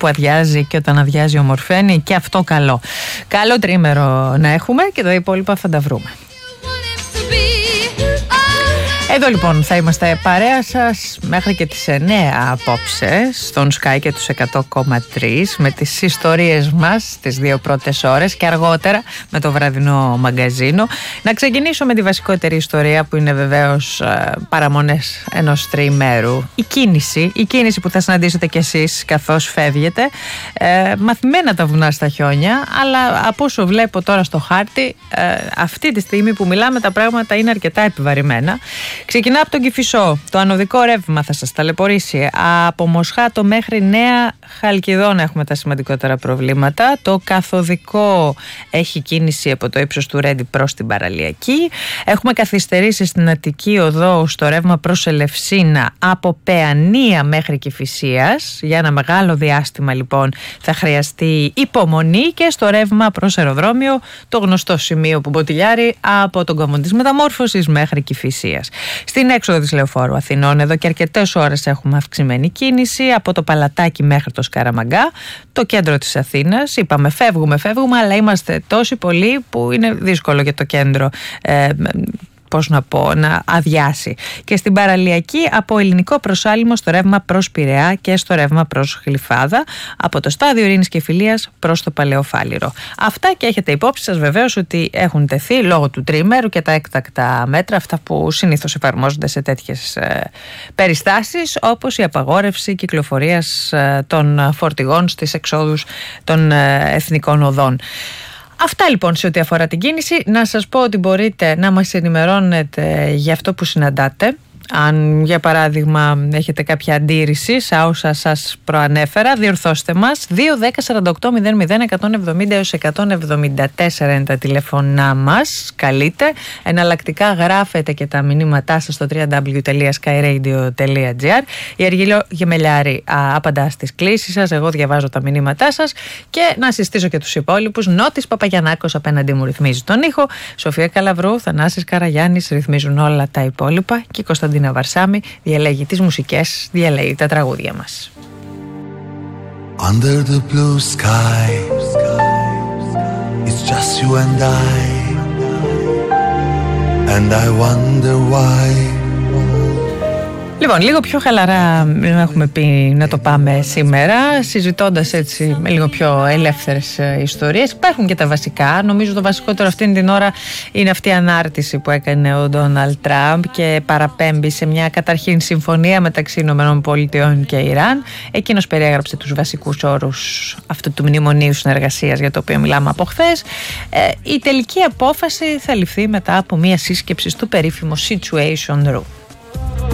όπου αδειάζει και όταν αδειάζει ομορφαίνει, και αυτό καλό. Καλό τρίμερο να έχουμε και τα υπόλοιπα θα τα βρούμε. Εδώ λοιπόν θα είμαστε παρέα σας μέχρι και τις 9 απόψε στον Sky και τους 100,3 με τις ιστορίες μας τις δύο πρώτες ώρες και αργότερα με το βραδινό μαγκαζίνο. Να ξεκινήσω με τη βασικότερη ιστορία που είναι βεβαίως παραμονές ενός τριημέρου. Η κίνηση που θα συναντήσετε κι εσείς καθώς φεύγετε. Μαθημένα τα βουνά στα χιόνια, αλλά από όσο βλέπω τώρα στο χάρτη, αυτή τη στιγμή που μιλάμε τα πράγματα είναι αρκετά επιβαρημένα. Ξεκινά από τον Κηφισό. Το ανωδικό ρεύμα θα σας ταλαιπωρήσει. Από Μοσχάτο μέχρι Νέα Χαλκιδόνα έχουμε τα σημαντικότερα προβλήματα. Το καθοδικό έχει κίνηση από το ύψος του Ρέντι προς την Παραλιακή. Έχουμε καθυστερήσει στην Αττική Οδό στο ρεύμα προς Ελευσίνα από Παιανία μέχρι Κηφισίας. Για ένα μεγάλο διάστημα λοιπόν θα χρειαστεί υπομονή, και στο ρεύμα προς αεροδρόμιο, το γνωστό σημείο που μποτιλιάρει από τον κομμό της Μεταμόρφωσης μέχρι Κηφισίας. Στην έξοδο της Λεωφόρου Αθηνών εδώ και αρκετές ώρες έχουμε αυξημένη κίνηση από το Παλατάκι μέχρι το Σκαραμαγκά. Το κέντρο της Αθήνας, είπαμε φεύγουμε, αλλά είμαστε τόσοι πολλοί που είναι δύσκολο για το κέντρο να αδειάσει. Και στην Παραλιακή από Ελληνικό προς Άλυμο στο ρεύμα προς Πειραιά και στο ρεύμα προς Γλυφάδα, από το στάδιο Ειρήνης και Φιλίας προς το Παλαιοφάλιρο. Αυτά, και έχετε υπόψη σας βεβαίως ότι έχουν τεθεί λόγω του τριημέρου και τα έκτακτα μέτρα, αυτά που συνήθως εφαρμόζονται σε τέτοιες περιστάσεις, όπως η απαγόρευση κυκλοφορίας των φορτηγών στις εξόδους των εθνικών οδών. Αυτά λοιπόν σε ό,τι αφορά την κίνηση. Να σας πω ότι μπορείτε να μας ενημερώνετε για αυτό που συναντάτε. Αν για παράδειγμα έχετε κάποια αντίρρηση σε όσα σας προανέφερα, διορθώστε μας. 2-10-48-00-170 έως 174 είναι τα τηλεφωνά μας. Καλείτε. Εναλλακτικά γράφετε και τα μηνύματά σας στο www.skyradio.gr. Η Αργύλιο Γεμελιάρη απαντά στις κλήσεις σας, εγώ διαβάζω τα μηνύματά σας, και να συστήσω και τους υπόλοιπους. Νότης Παπαγιαννάκος απέναντί μου ρυθμίζει τον ήχο, Σοφία Καλαβρού, Θανάσης Καραγιάννης ρυθμίζουν όλα τα υπόλοιπα, και Κωνσταντίνα Βαρσάμι διαλέγει τις μουσικές, διαλέγει τα τραγούδια μας. Under the blue sky, it's just you and I wonder why. Λοιπόν, λίγο πιο χαλαρά έχουμε πει να το πάμε σήμερα, συζητώντας έτσι με λίγο πιο ελεύθερες ιστορίες. Υπάρχουν και τα βασικά. Νομίζω το βασικότερο αυτήν την ώρα είναι αυτή η ανάρτηση που έκανε ο Ντόναλντ Τραμπ και παραπέμπει σε μια καταρχήν συμφωνία μεταξύ ΗΠΑ και Ιράν. Εκείνος περιέγραψε τους βασικούς όρους αυτού του μνημονίου συνεργασίας για το οποίο μιλάμε από χθες. Η τελική απόφαση θα ληφθεί μετά από μια σύσκεψη στο περίφημο Situation Room.